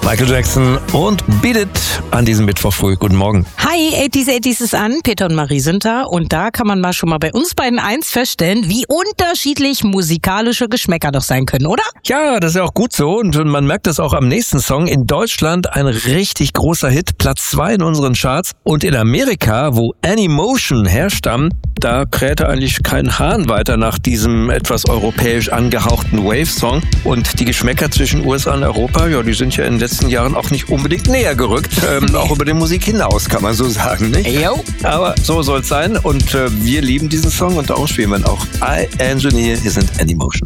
Michael Jackson und Beat It an diesem Mittwoch früh. Guten Morgen. Hi, 80s ist an. Peter und Marie sind da. Und da kann man mal schon mal bei uns beiden eins feststellen, wie unterschiedlich musikalische Geschmäcker doch sein können, oder? Ja, das ist ja auch gut so. Und man merkt das auch am nächsten Song. In Deutschland ein richtig großer Hit, Platz 2 in unseren Charts. Und in Amerika, wo Anymotion herstammt, da krähte eigentlich kein Hahn weiter nach diesem etwas europäisch angehauchten Wave-Song. Und die Geschmäcker zwischen USA und Europa, ja, die sind ja in den letzten Jahren auch nicht unbedingt näher gerückt. Auch über die Musik hinaus, kann man so sagen, nicht? Jo. Aber so soll es sein. Und wir lieben diesen Song und darum spielen wir ihn auch. I Engineer, hier sind Anymotion.